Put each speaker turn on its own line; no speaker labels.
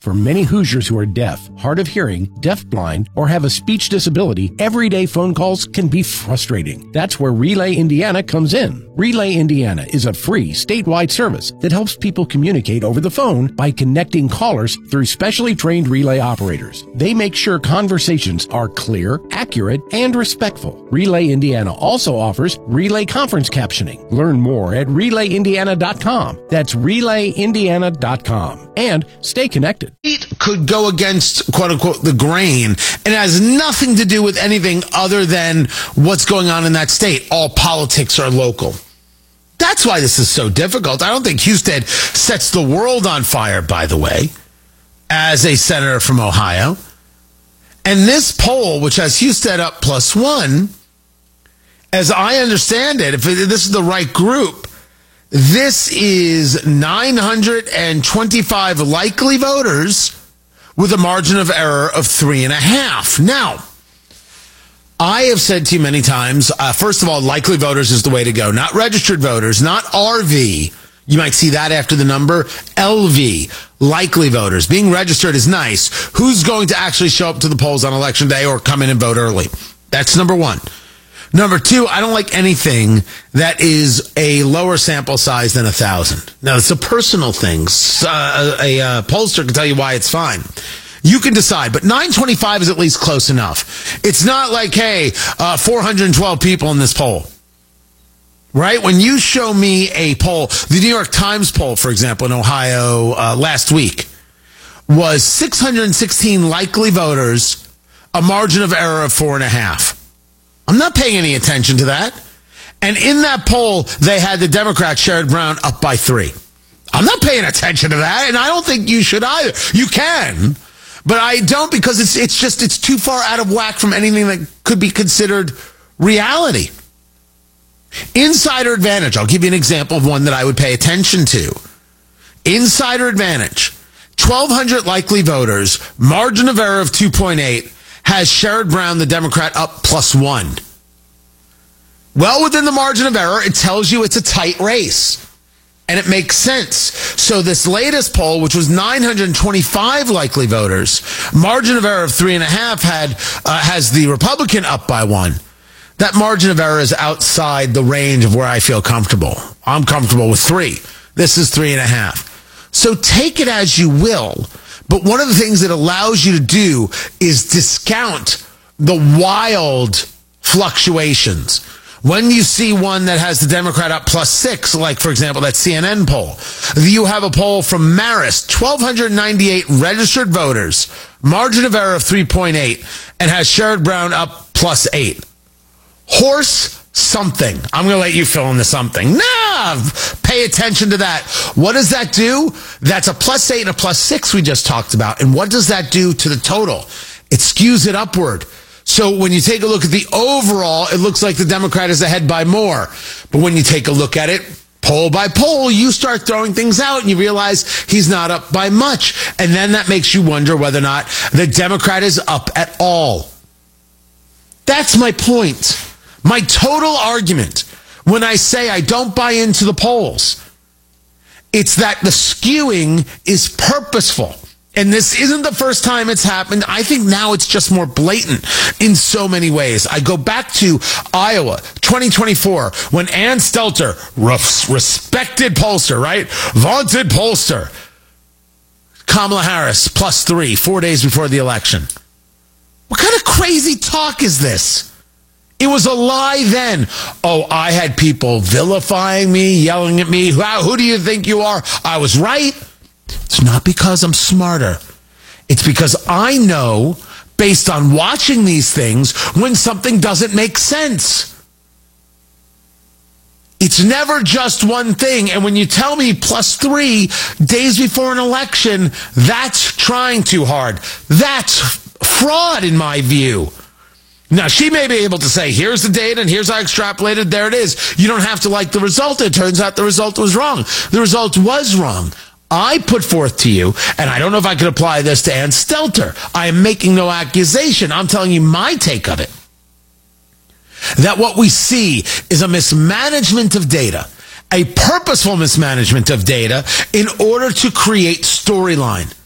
For many Hoosiers who are deaf, hard of hearing, deafblind, or have a speech disability, everyday phone calls can be frustrating. That's where Relay Indiana comes in. Relay Indiana is a free statewide service that helps people communicate over the phone by connecting callers through specially trained relay operators. They make sure conversations are clear, accurate, and respectful. Relay Indiana also offers relay conference captioning. Learn more at relayindiana.com. That's relayindiana.com. And stay connected.
Could go against, quote unquote, the grain, and it has nothing to do with anything other than what's going on in that state. All politics are local. That's why this is so difficult. I don't think Husted sets the world on fire, by the way, as a senator from Ohio. And this poll, which has Husted up +1, as I understand it, if this is the right group, this is 925 likely voters with a margin of error of 3.5. Now, I have said to you many times, first of all, likely voters is the way to go. Not registered voters, not RV. You might see that after the number. LV, likely voters. Being registered is nice. Who's going to actually show up to the polls on Election Day or come in and vote early? That's number one. Number two, I don't like anything that is a lower sample size than 1,000. Now, it's a personal thing. A pollster can tell you why it's fine. You can decide, but 925 is at least close enough. It's not like, hey, 412 people in this poll. Right? When you show me a poll, the New York Times poll, for example, in Ohio last week, was 616 likely voters, a margin of error of 4.5. I'm not paying any attention to that. And in that poll, they had the Democrat Sherrod Brown up by 3. I'm not paying attention to that, and I don't think you should either. You can, but I don't, because it's too far out of whack from anything that could be considered reality. Insider advantage. I'll give you an example of one that I would pay attention to. Insider advantage. 1,200 likely voters, margin of error of 2.8, has Sherrod Brown, the Democrat, up +1. Well within the margin of error, it tells you it's a tight race. And it makes sense. So this latest poll, which was 925 likely voters, margin of error of 3.5 has the Republican up by 1. That margin of error is outside the range of where I feel comfortable. I'm comfortable with 3. This is 3.5. So take it as you will. But one of the things it allows you to do is discount the wild fluctuations. When you see one that has the Democrat up +6, like, for example, that CNN poll, you have a poll from Marist, 1,298 registered voters, margin of error of 3.8, and has Sherrod Brown up +8. Horse something. I'm going to let you fill in the something. Nah, pay attention to that. What does that do? That's a +8 and a +6 we just talked about. And what does that do to the total? It skews it upward. So when you take a look at the overall, it looks like the Democrat is ahead by more. But when you take a look at it, poll by poll, you start throwing things out and you realize he's not up by much. And then that makes you wonder whether or not the Democrat is up at all. That's my point. My total argument when I say I don't buy into the polls, it's that the skewing is purposeful. And this isn't the first time it's happened. I think now it's just more blatant in so many ways. I go back to Iowa, 2024, when Ann Stelter, respected pollster, right? Vaunted pollster. Kamala Harris, +3, 4 days before the election. What kind of crazy talk is this? It was a lie then. Oh, I had people vilifying me, yelling at me. Who do you think you are? I was right. It's not because I'm smarter. It's because I know, based on watching these things, when something doesn't make sense. It's never just one thing. And when you tell me +3 days before an election, that's trying too hard. That's fraud in my view. Now, she may be able to say, here's the data and here's how I extrapolated. There it is. You don't have to like the result. It turns out the result was wrong. The result was wrong. I put forth to you, and I don't know if I could apply this to Ann Stelter. I am making no accusation. I'm telling you my take of it. That what we see is a mismanagement of data, a purposeful mismanagement of data in order to create storyline.